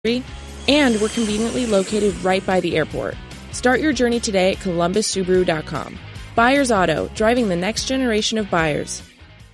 and we're conveniently located right by the airport. Start your journey today at columbussubaru.com. Buyers Auto, driving the next generation of buyers.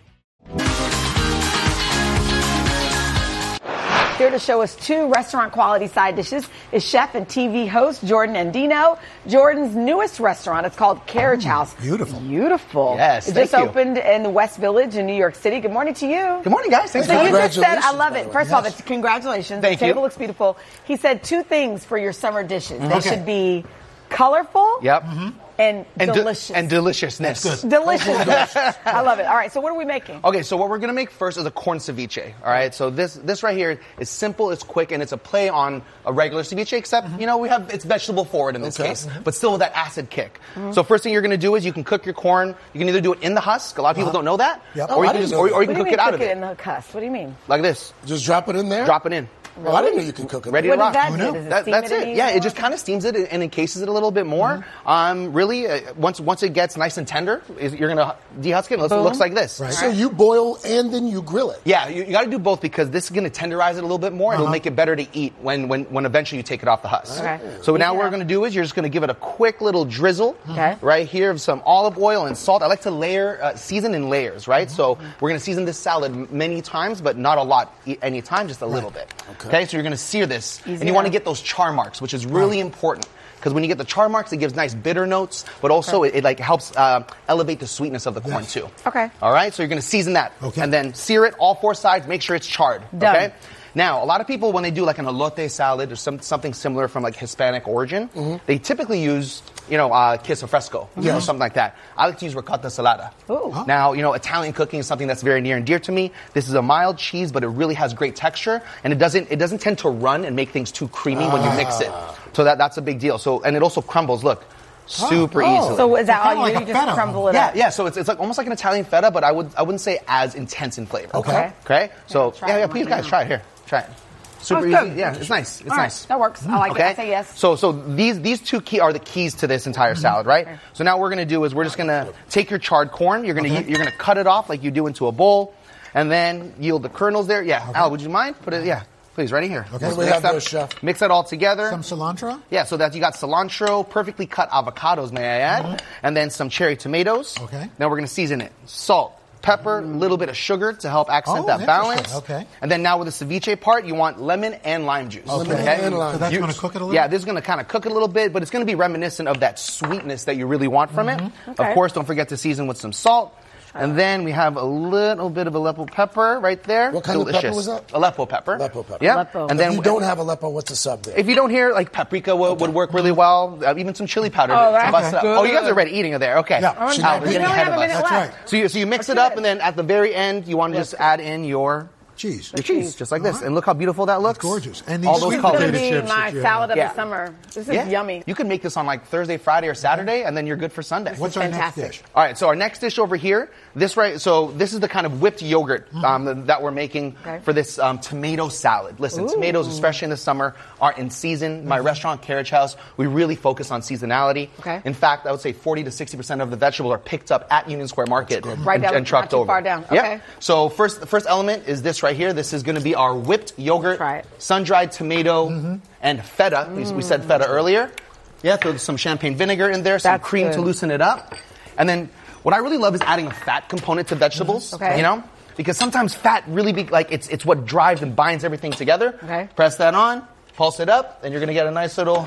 Here to show us 2 restaurant-quality side dishes is chef and TV host Jordan Andino. Jordan's newest restaurant, it's called Carriage House. Beautiful. Beautiful. Yes, it just opened in the West Village in New York City. Good morning to you. Good morning, guys. Thanks so for you just said, I love it. Yes. First of all, congratulations. Thank the you. table looks beautiful. He said 2 things for your summer dishes. They should be colorful. Yep. And delicious. And deliciousness. That's good. Delicious. I love it. All right, so what are we making? Okay, so what we're going to make first is a corn ceviche. All right, so this right here is simple, it's quick, and it's a play on a regular ceviche, except, it's vegetable forward in this case, but still with that acid kick. So first thing you're going to do is you can cook your corn. You can either do it in the husk. A lot of people don't know that. Yep. Or you can cook it out of Cook it it. in the husk. What do you mean? Like this. Just drop it in there? Drop it in. Oh, I didn't know you could cook it. Ready What to rock. does that do? Does it steam That's it it. any Yeah, more? it just kind of steams it and encases it a little bit more. Really, once it gets nice and tender, you're going to dehusk it. It looks like this. Right. So you boil and then you grill it. Yeah, you got to do both because this is going to tenderize it a little bit more. It'll make it better to eat when eventually you take it off the husk. Okay. So now what we're going to do is you're just going to give it a quick little drizzle right here of some olive oil and salt. I like to season in layers, right? So we're going to season this salad many times, but not a lot any time, just a little bit. Okay, so you're going to sear this. And you want to get those char marks, which is really important. Because when you get the char marks, it gives nice bitter notes, but also it helps elevate the sweetness of the corn too. Okay. All right, so you're going to season that. Okay. And then sear it, all 4 sides, make sure it's charred. Done. Okay? Now, a lot of people, when they do like an elote salad or something similar from like Hispanic origin, they typically use, queso fresco or something like that. I like to use ricotta salata. Ooh. Now, Italian cooking is something that's very near and dear to me. This is a mild cheese, but it really has great texture, and it doesn't tend to run and make things too creamy when you mix it. So that's a big deal. So, and it also crumbles. Look. Super easily. So is that all Like you a do? You just feta. crumble it up? Yeah. So it's like almost like an Italian feta, but I wouldn't say as intense in flavor. Okay. Okay. So try it please right guys now. try it here. Try it. Super it's easy. good. Yeah, it's nice. It's All right, nice. that works. I like it. I say yes. So these 2 key are the keys to this entire salad, right? Okay. So now what we're gonna do is we're just gonna take your charred corn. You're gonna cut it off like you do into a bowl, and then yield the kernels there. Yeah. Al, would you mind? Put it. Yeah. Please, right in here. Okay. What do we have there, Chef? Mix that all together. Some cilantro? Yeah, so that you got cilantro, perfectly cut avocados, may I add, and then some cherry tomatoes. Okay. Now we're going to season it. Salt, pepper, a little bit of sugar to help accent that balance. Okay. And then now with the ceviche part, you want lemon and lime juice. Okay. And lime. So that's going to cook it a little? Yeah, this is going to kind of cook it a little bit, but it's going to be reminiscent of that sweetness that you really want from it. Okay. Of course, don't forget to season with some salt. And then we have a little bit of Aleppo pepper right there. What kind of Delicious. pepper was that? Aleppo pepper. Aleppo pepper. Yeah. Aleppo. And If then you don't have Aleppo, what's the sub there? if you don't hear, like paprika would work really well. Even some chili powder. Oh, to that's bust it up. good. Oh, you guys are already eating it there. Okay. Yeah. Al, She we're might be. getting We only ahead have of a us. minute That's left. right. So you mix it up, and then at the very end, you want to just add in your Cheese. cheese, just like this. And look how beautiful that looks. Gorgeous. And all these those sweet colors. This is potato going to be chips my that you salad of Yeah. the summer. This is Yeah. yummy. You can make this on like Thursday, Friday, or Saturday, and then you're good for Sunday. What's our fantastic. next dish? All right, so our next dish over here, this is the kind of whipped yogurt that we're making for this tomato salad. Listen, tomatoes, especially in the summer, are in season. My restaurant, Carriage House, we really focus on seasonality. Okay. In fact, I would say 40 to 60% of the vegetables are picked up at Union Square Market Right down, and trucked not too over. far down. Yep. Okay. So the first element is this right here. This is going to be our whipped yogurt, Try it. sun-dried tomato, and feta. We said feta earlier. Yeah, throw some champagne vinegar in there, some That's cream good. to loosen it up. And then what I really love is adding a fat component to vegetables. Okay. Because sometimes fat really it's what drives and binds everything together. Okay. Press that on, pulse it up, and you're gonna get a nice little.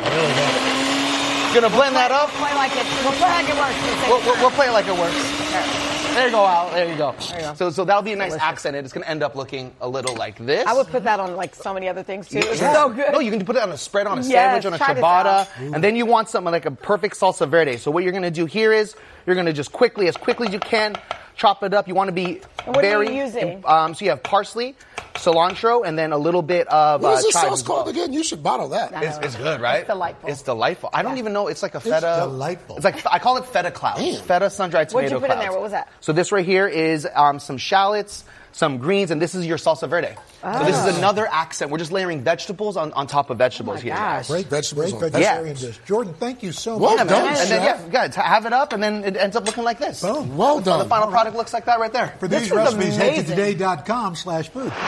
You're gonna blend that up. We'll play like it works. We'll play it like it works. There you go, Al. There you go. There you go. So that'll be a nice Delicious. accent. It's gonna end up looking a little like this. I would put that on like so many other things too. It's Yeah. so good. No, you can put it on a spread, on a Yes, sandwich, on a try this ciabatta, out. and then you want something like a perfect salsa verde. So what you're going to do here is you're going to just quickly as you can, chop it up. You want to be And what are very. you using? So you have parsley, cilantro, and then a little bit of What is this chives sauce as well. called again? You should bottle that. It's good, right? It's delightful. It's delightful. I don't even know. It's like a feta. delightful. It's like I call it feta clouds. Damn. Feta sun-dried tomato What'd you put in clouds. there? What was that? So this right here is some shallots, some greens, and this is your salsa verde. So this is another accent. We're just layering vegetables on top of vegetables here. gosh. Great vegetables Great on that. vegetarian dish. Jordan, thank you so Well much. done, And then, Chef. yeah, guys, have it up, and then it ends up looking like this. Boom. Well The done. final product looks like that right there. For This these was recipes, head to amazing. today.com/food.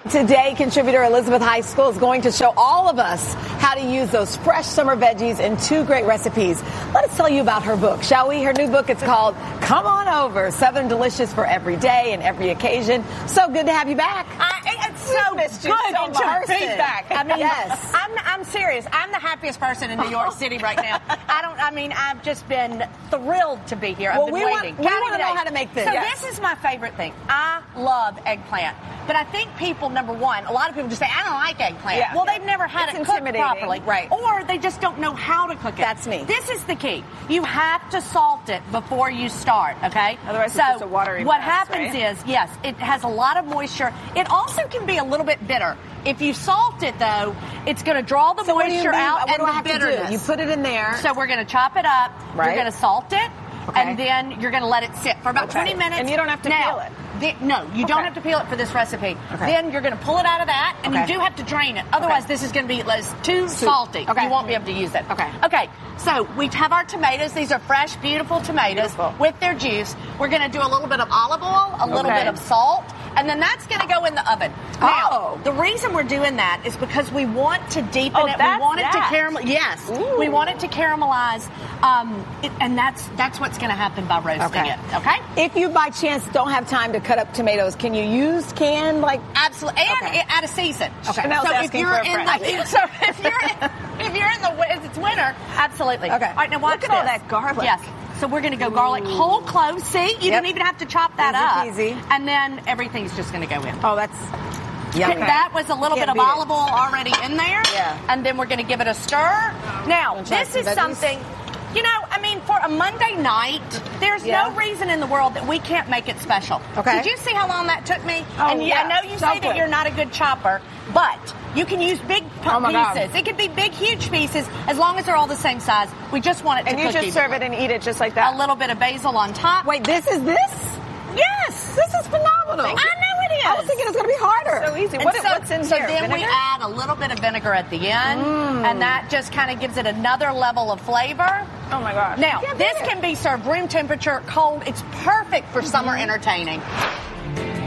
Today, contributor Elizabeth High School is going to show all of us how to use those fresh summer veggies in 2 great recipes. Let us tell you about her book, shall we? Her new book, it's called Come On Over, Southern Delicious for Every Day and Every Occasion. So good to have you back. It's so good so to be back. I mean, yes. I'm serious. I'm the happiest person in New York City right now. I've just been thrilled to be here. I've been waiting. We want to know how to make this. So this is my favorite thing. I love eggplant. But I think people, number one, a lot of people just say, I don't like eggplant. Yeah. Well, they've never had it cooked properly. Right. Or they just don't know how to cook it. That's me. This is the key. You have to salt it before you start, okay? Otherwise it's just a watery what mess, happens right? is, yes, it has a lot of moisture. It also can be a little bit bitter. If you salt it, though, it's going to draw the moisture out and the bitterness. You put it in there. So we're going to chop it up. Right. You're going to salt it. Okay. And then you're going to let it sit for about 20 minutes. And you don't have to peel it. No, you don't have to peel it for this recipe. Okay. Then you're going to pull it out of that, and you do have to drain it. Otherwise, this is going to be too salty. Okay. You won't be able to use it. Okay. So we have our tomatoes. These are fresh, beautiful tomatoes with their juice. We're going to do a little bit of olive oil, a little bit of salt, and then that's going to go in the oven. Now, the reason we're doing that is because we want to deepen it. We want it to caramelize. Yes, we want it to caramelize, and that's what's going to happen by roasting it. Okay. If you by chance don't have time to cut up tomatoes, can you use canned Absolutely, and out of season. Okay. So if you're in the it's winter, absolutely. Okay. All right, now watch Look at all that garlic. Yes. So we're going to go garlic, whole cloves. See, you don't even have to chop that up. Easy. And then everything's just going to go in. Oh, that's yummy. That was a little bit of olive oil already in there. Yeah. And then we're going to give it a stir. Now, this is something. For a Monday night, there's no reason in the world that we can't make it special. Okay. Did you see how long that took me? Oh, and I know you say that you're not a good chopper, but you can use big pieces. It could be big, huge pieces, as long as they're all the same size. We just want it to cook. And you just serve it and eat it just like that? A little bit of basil on top. Wait, this is this? Yes. This is phenomenal. I know it is. I was thinking it was going to be harder. So easy. What's in so here? then we add a little bit of vinegar at the end, and that just kind of gives it another level of flavor. Oh, my gosh. Now, this can be served room temperature, cold. It's perfect for summer entertaining.